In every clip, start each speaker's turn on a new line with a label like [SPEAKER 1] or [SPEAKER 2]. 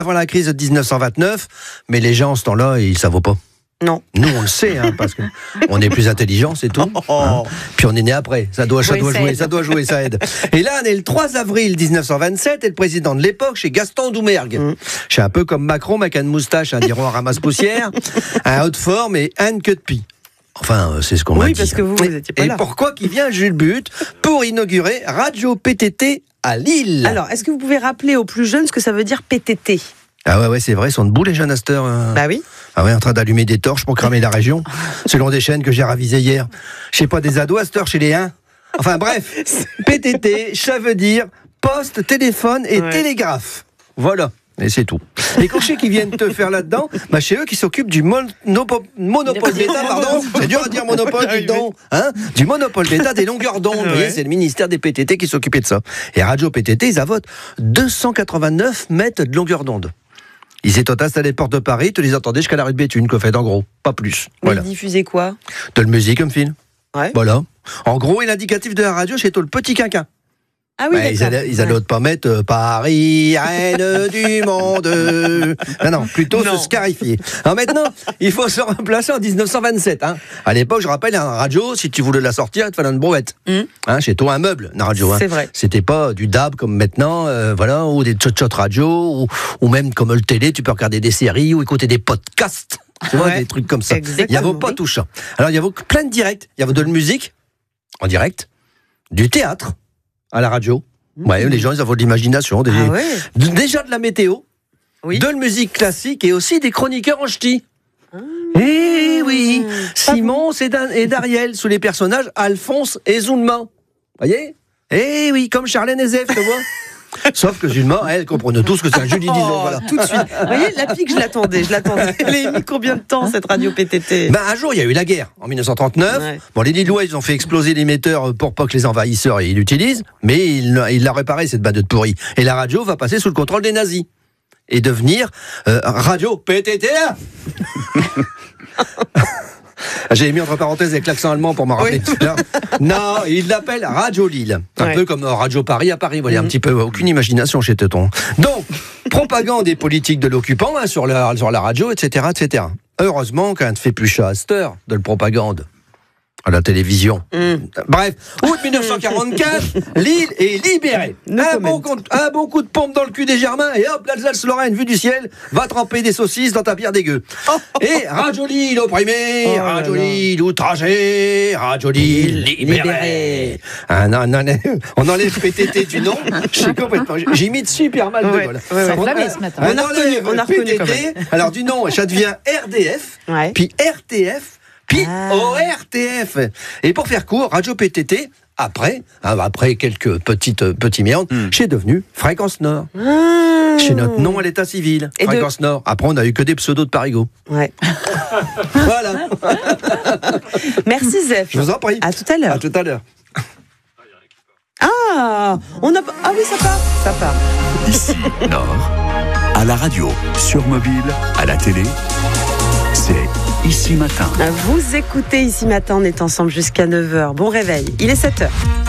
[SPEAKER 1] avant la crise de 1929, mais les gens, en ce temps-là, ils ne savent pas.
[SPEAKER 2] Non.
[SPEAKER 1] Nous, on le sait, parce qu'on est plus intelligents, c'est tout. Puis on est né après. Ça doit jouer, ça aide. Et là, on est le 3 avril 1927, et le président de l'époque, c'est Gaston Doumergue. Je suis un peu comme Macron, avec une moustache, diront un ramasse-poussière, un haut de forme et un queue de pie. Enfin, c'est ce qu'on m'a dit.
[SPEAKER 2] Oui, parce que vous n'étiez pas là.
[SPEAKER 1] Et pourquoi qu'il vient Jules But pour inaugurer Radio PTT à Lille.
[SPEAKER 2] Alors, est-ce que vous pouvez rappeler aux plus jeunes ce que ça veut dire PTT ?
[SPEAKER 1] Ah ouais, c'est vrai, ils sont debout les jeunes à cette heure.
[SPEAKER 2] Bah oui.
[SPEAKER 1] Ah ouais, en train d'allumer des torches pour cramer la région, selon des chaînes que j'ai ravisées hier. Je sais pas, des ados à cette heure chez les 1. Enfin bref, PTT, ça veut dire poste, téléphone et télégraphe. Voilà. Et c'est tout. Les cochers qui viennent te faire là-dedans, c'est eux qui s'occupent du monopole d'État, pardon. C'est dur à dire monopole, dis donc. Du monopole d'État des longueurs d'onde. Vous voyez, c'est le ministère des PTT qui s'occupait de ça. Et Radio PTT, ils avotent 289 mètres de longueur d'onde. Ils étaient installés porte de Paris, tu les entendais jusqu'à la rue de Béthune, qu'au fait, en gros, pas plus.
[SPEAKER 2] Voilà. Ils diffusaient quoi ?
[SPEAKER 1] De la musique, comme film.
[SPEAKER 2] Ouais.
[SPEAKER 1] Voilà. En gros, et l'indicatif de la radio, c'est le petit quinquin.
[SPEAKER 2] Ah oui,
[SPEAKER 1] ils allaient pas mettre Paris, reine du monde. Non, plutôt se scarifier. Alors maintenant, il faut se remplacer en 1927. À l'époque, je rappelle, la radio, si tu voulais la sortir, il te fallait une brouette. Chez toi, un meuble, la radio.
[SPEAKER 2] C'est vrai.
[SPEAKER 1] C'était pas du DAB comme maintenant, ou des tchot-tchot radio, ou même comme le télé, tu peux regarder des séries ou écouter des podcasts. Tu vois, des trucs comme ça. Il n'y avait pas tout ça. Alors, il y avait plein de directs. Il y avait de la musique, en direct, du théâtre, à la radio. Ouais, les gens, ils avaient de l'imagination. Déjà de la météo, de la musique classique et aussi des chroniqueurs en ch'ti. Eh oui, Simon et Dariel, sous les personnages Alphonse et Zulma. Voyez ? Eh oui, comme Charlène et Zef, tu vois. Sauf que Zulma, elle, comprenait tout ce que c'est un Julie Dizon. Voilà.
[SPEAKER 2] Tout de suite. Vous voyez, la pique, je l'attendais. Elle est mis combien de temps, cette radio PTT ?
[SPEAKER 1] Un jour, il y a eu la guerre, en 1939. Ouais. Bon, les Lillois, ils ont fait exploser l'émetteur pour pas que les envahisseurs ils l'utilisent, mais il l'a réparé, cette badeuse pourrie. Et la radio va passer sous le contrôle des nazis. Et devenir Radio PTT. J'ai mis entre parenthèses avec l'accent allemand pour m'en rappeler. Non, il l'appelle Radio Lille. Un peu comme Radio Paris à Paris. Vous voyez, un petit peu, aucune imagination chez Teuton. Donc, propagande des politiques de l'occupant sur la radio, etc., etc. Heureusement qu'on ne fait plus ça à cette heure de la propagande. À la télévision. Bref, août 1944, Lille est libérée. Un bon coup de pompe dans le cul des Germains et hop, l'Alsace-Lorraine, vue du ciel, va tremper des saucisses dans ta bière dégueu. Et Radio Lille opprimé, Radio Lille outragé, Radio Lille libéré. On enlève PTT du nom. J'imite super mal de vol.
[SPEAKER 2] Ce matin. On a reconnu quand même.
[SPEAKER 1] Alors du nom, ça devient RDF, puis RTF, puis ORTF. Et pour faire court, Radio PTT, après quelques petits méandres, c'est devenu Fréquence Nord. Chez notre nom à l'état civil, Fréquence Nord. Après, on n'a eu que des pseudos de Parigot.
[SPEAKER 2] Ouais.
[SPEAKER 1] Voilà.
[SPEAKER 2] Merci Zef.
[SPEAKER 1] Je vous en prie.
[SPEAKER 2] À tout à l'heure.
[SPEAKER 1] À tout à l'heure.
[SPEAKER 2] Ah oui, ça part.
[SPEAKER 3] Ici, Nord, à la radio, sur mobile, à la télé, c'est Ici Matin.
[SPEAKER 2] Vous écoutez Ici Matin, on est ensemble jusqu'à 9h. Bon réveil, il est 7h.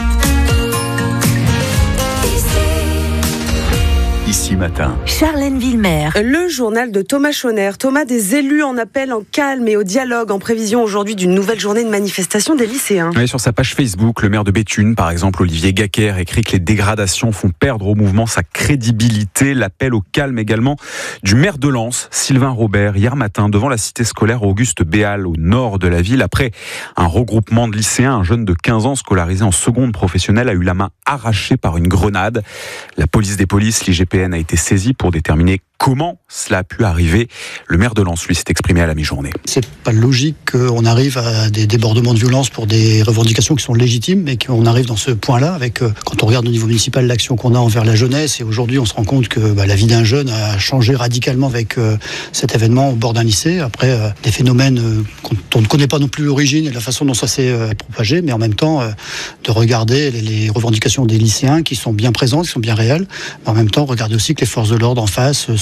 [SPEAKER 3] Ici Matin.
[SPEAKER 4] Charlène Villemer.
[SPEAKER 2] Le journal de Thomas Chauner. Thomas, des élus en appellent en calme et au dialogue en prévision aujourd'hui d'une nouvelle journée de manifestation des lycéens.
[SPEAKER 5] Oui, sur sa page Facebook, le maire de Béthune, par exemple, Olivier Gaquer, écrit que les dégradations font perdre au mouvement sa crédibilité. L'appel au calme également du maire de Lens, Sylvain Robert, hier matin, devant la cité scolaire Auguste Béal, au nord de la ville. Après un regroupement de lycéens, un jeune de 15 ans scolarisé en seconde professionnelle a eu la main arrachée par une grenade. La police des polices, l'IGPN, a été saisie pour déterminer comment cela a pu arriver. Le maire de Lens, lui, s'est exprimé à la mi-journée.
[SPEAKER 6] C'est pas logique qu'on arrive à des débordements de violence pour des revendications qui sont légitimes, mais qu'on arrive dans ce point-là avec, quand on regarde au niveau municipal, l'action qu'on a envers la jeunesse. Et aujourd'hui, on se rend compte que la vie d'un jeune a changé radicalement avec cet événement au bord d'un lycée. Après, des phénomènes dont on ne connaît pas non plus l'origine et la façon dont ça s'est propagé, mais en même temps, de regarder les revendications des lycéens qui sont bien présentes, qui sont bien réelles. Mais en même temps, regarder aussi que les forces de l'ordre en face sont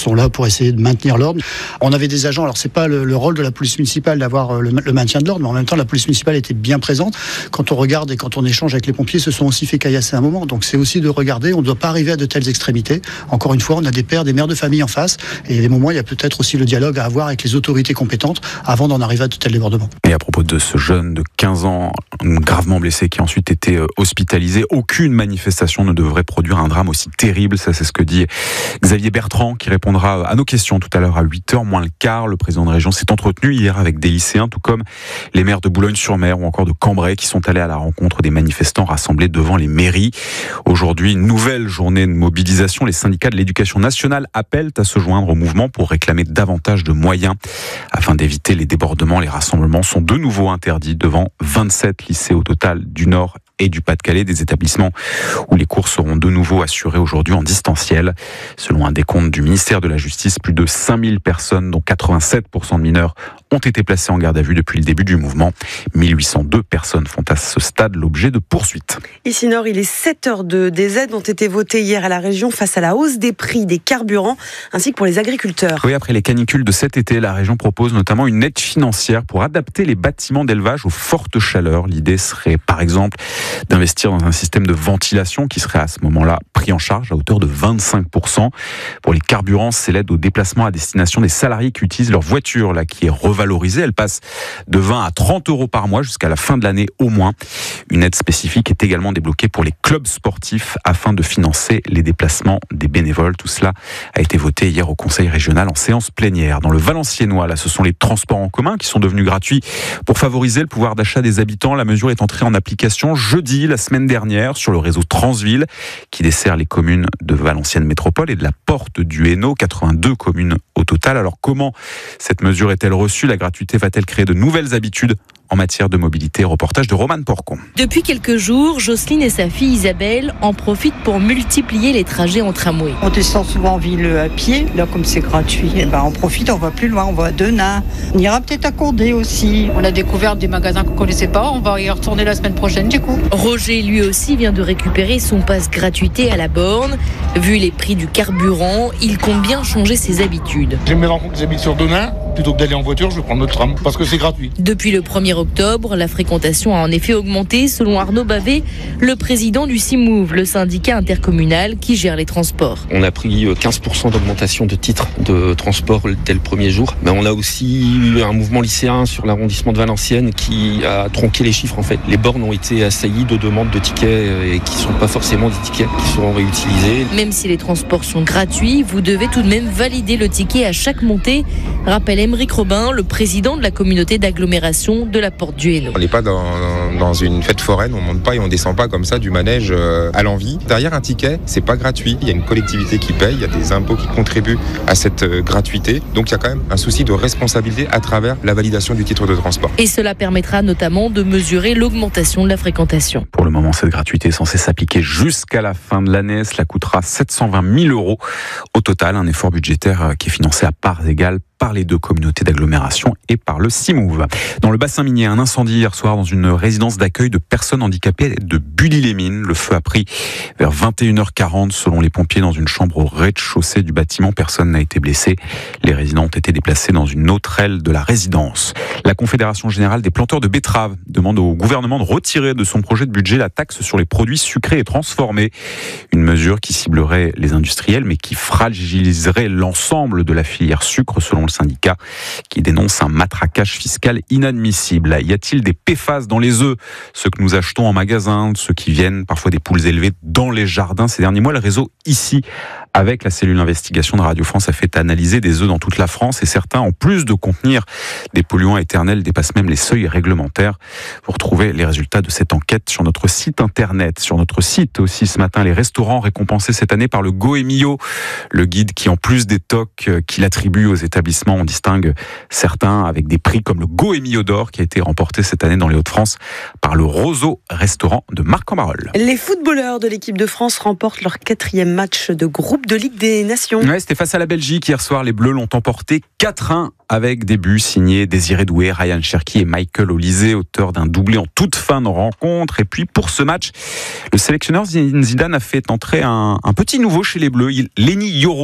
[SPEAKER 6] sont là pour essayer de maintenir l'ordre. On avait des agents, alors c'est pas le rôle de la police municipale d'avoir le maintien de l'ordre, mais en même temps la police municipale était bien présente. Quand on regarde et quand on échange avec les pompiers, se sont aussi fait caillasser un moment. Donc c'est aussi de regarder, on ne doit pas arriver à de telles extrémités. Encore une fois, on a des pères, des mères de famille en face, et il y a des moments, il y a peut-être aussi le dialogue à avoir avec les autorités compétentes avant d'en arriver à de tels débordements.
[SPEAKER 5] Et à propos de ce jeune de 15 ans gravement blessé qui a ensuite été hospitalisé, aucune manifestation ne devrait produire un drame aussi terrible. Ça, c'est ce que dit Xavier Bertrand, qui répondra à nos questions tout à l'heure à 8h moins le quart. Le président de région s'est entretenu hier avec des lycéens, tout comme les maires de Boulogne-sur-Mer ou encore de Cambrai, qui sont allés à la rencontre des manifestants rassemblés devant les mairies. Aujourd'hui, une nouvelle journée de mobilisation. Les syndicats de l'éducation nationale appellent à se joindre au mouvement pour réclamer davantage de moyens. Afin d'éviter les débordements, les rassemblements sont de nouveau interdits devant 27 lycées au total du Nord et du Pas-de-Calais, des établissements où les cours seront de nouveau assurés aujourd'hui en distanciel. Selon un décompte du ministère de la Justice, plus de 5000 personnes, dont 87% de mineurs, ont été placées en garde à vue depuis le début du mouvement. 1802 personnes font à ce stade l'objet de poursuites.
[SPEAKER 2] Ici Nord, il est 7h02. Des aides ont été votées hier à la région face à la hausse des prix des carburants, ainsi que pour les agriculteurs.
[SPEAKER 5] Oui, après les canicules de cet été, la région propose notamment une aide financière pour adapter les bâtiments d'élevage aux fortes chaleurs. L'idée serait, par exemple, d'investir dans un système de ventilation qui serait à ce moment-là pris en charge à hauteur de 25%. Pour les carburants, c'est l'aide au déplacement à destination des salariés qui utilisent leur voiture là, qui est revalorisée. Elle passe de 20 à 30 euros par mois jusqu'à la fin de l'année au moins. Une aide spécifique est également débloquée pour les clubs sportifs afin de financer les déplacements des bénévoles. Tout cela a été voté hier au Conseil régional en séance plénière. Dans le Valenciennois, là, ce sont les transports en commun qui sont devenus gratuits pour favoriser le pouvoir d'achat des habitants. La mesure est entrée en application jeudi, la semaine dernière, sur le réseau Transville, qui dessert les communes de Valenciennes Métropole et de la Porte du Hainaut, 82 communes au total. Alors comment cette mesure est-elle reçue? La gratuité va-t-elle créer de nouvelles habitudes en matière de mobilité? Reportage de Romane Porcon.
[SPEAKER 4] Depuis quelques jours, Jocelyne et sa fille Isabelle en profitent pour multiplier les trajets en tramway.
[SPEAKER 7] On descend souvent en ville à pied, là comme c'est gratuit, on profite, on va plus loin, on va à Denain. On ira peut-être à Condé aussi.
[SPEAKER 8] On a découvert des magasins qu'on ne connaissait pas, on va y retourner la semaine prochaine du coup.
[SPEAKER 4] Roger lui aussi vient de récupérer son passe gratuité à la borne. Vu les prix du carburant, il compte bien changer ses habitudes.
[SPEAKER 9] J'ai mes enfants qui habitent sur Denain. Plutôt que d'aller en voiture, je vais prendre le tram parce que c'est gratuit.
[SPEAKER 4] Depuis le 1er octobre, la fréquentation a en effet augmenté, selon Arnaud Bavet, le président du CIMOVE, le syndicat intercommunal qui gère les transports.
[SPEAKER 10] On a pris 15% d'augmentation de titres de transport dès le premier jour. Mais on a aussi eu un mouvement lycéen sur l'arrondissement de Valenciennes qui a tronqué les chiffres en fait. Les bornes ont été assaillies de demandes de tickets et qui ne sont pas forcément des tickets qui seront réutilisés.
[SPEAKER 4] Même si les transports sont gratuits, vous devez tout de même valider le ticket à chaque montée, rappelle Émeric Robin, le président de la communauté d'agglomération de la Porte du Hainaut.
[SPEAKER 11] On n'est pas dans une fête foraine, on monte pas et on descend pas comme ça du manège à l'envie. Derrière un ticket, c'est pas gratuit. Il y a une collectivité qui paye, il y a des impôts qui contribuent à cette gratuité. Donc il y a quand même un souci de responsabilité à travers la validation du titre de transport.
[SPEAKER 4] Et cela permettra notamment de mesurer l'augmentation de la fréquentation.
[SPEAKER 5] Pour le moment, cette gratuité est censée s'appliquer jusqu'à la fin de l'année. Cela coûtera 720 000 € au total, un effort budgétaire qui est financé à parts égales par les deux communautés d'agglomération et par le CIMOVE. Dans le bassin minier, un incendie hier soir dans une résidence d'accueil de personnes handicapées de Bully-les-Mines. Le feu a pris vers 21h40 selon les pompiers dans une chambre au rez-de-chaussée du bâtiment. Personne n'a été blessé. Les résidents ont été déplacés dans une autre aile de la résidence. La Confédération générale des planteurs de betteraves demande au gouvernement de retirer de son projet de budget la taxe sur les produits sucrés et transformés. Une mesure qui ciblerait les industriels mais qui fragiliserait l'ensemble de la filière sucre selon le syndicat qui dénonce un matraquage fiscal inadmissible. Y a-t-il des PFAS dans les œufs, ceux que nous achetons en magasin, ceux qui viennent parfois des poules élevées dans les jardins? Ces derniers mois, le réseau Ici, avec la cellule d'investigation de Radio France, a fait analyser des œufs dans toute la France et certains, en plus de contenir des polluants éternels, dépassent même les seuils réglementaires. Vous retrouvez les résultats de cette enquête sur notre site internet. Sur notre site aussi ce matin, les restaurants récompensés cette année par le Goemio, le guide qui, en plus des toques qu'il attribue aux établissements, on distingue certains avec des prix comme le Goemio d'or qui a été remporté cette année dans les Hauts-de-France par le Roseau Restaurant de Marc-en-Barœul.
[SPEAKER 2] Les footballeurs de l'équipe de France remportent leur 4e match de groupe de Ligue des Nations.
[SPEAKER 5] Ouais, c'était face à la Belgique hier soir. Les Bleus l'ont emporté 4-1 avec des buts signés Désiré Doué, Ryan Cherki et Michael Olysée, auteur d'un doublé en toute fin de rencontre. Et puis pour ce match, le sélectionneur Zinedine Zidane a fait entrer un petit nouveau chez les Bleus, Lenny Yoro,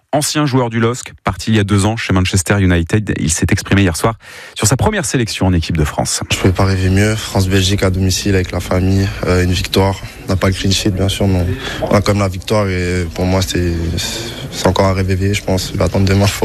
[SPEAKER 5] ancien joueur du LOSC, parti il y a 2 ans chez Manchester United. Il s'est exprimé hier soir sur sa première sélection en équipe de France.
[SPEAKER 12] Je ne pouvais pas rêver mieux. France-Belgique à domicile avec la famille, une victoire. On n'a pas le clean sheet bien sûr, mais on a quand même la victoire et pour moi c'est encore un rêve éveillé, je pense. Je vais attendre demain.